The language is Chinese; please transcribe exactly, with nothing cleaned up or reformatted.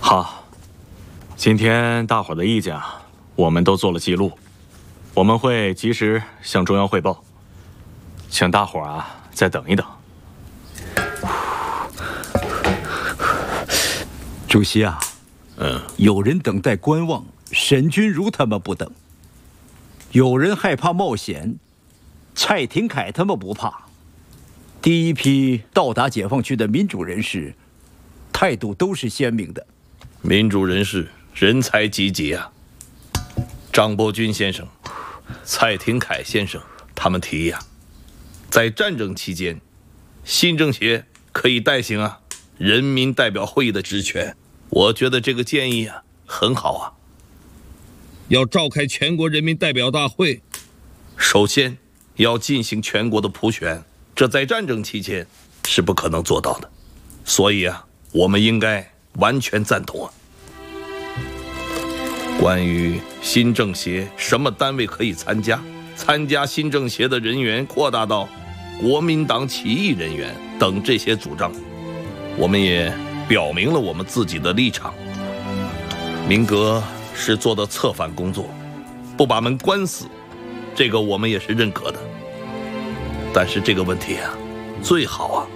好，今天大伙儿的意见啊，我们都做了记录，我们会及时向中央汇报，请大伙儿啊再等一等。 主席啊， 嗯， 有人等待观望，沈君儒他们不等；有人害怕冒险，蔡廷锴他们不怕。第一批到达解放区的民主人士，态度都是鲜明的。 民主人士人才济济啊！张伯钧先生、蔡廷锴先生他们提议啊，在战争期间，新政协可以代行啊人民代表会议的职权。我觉得这个建议啊很好啊。要召开全国人民代表大会，首先要进行全国的普选，这在战争期间是不可能做到的，所以啊，我们应该完全赞同啊。关于新政协什么单位可以参加，参加新政协的人员扩大到国民党起义人员等这些主张，我们也表明了我们自己的立场。民革是做的策反工作，不把门关死，这个我们也是认可的。但是这个问题啊，最好啊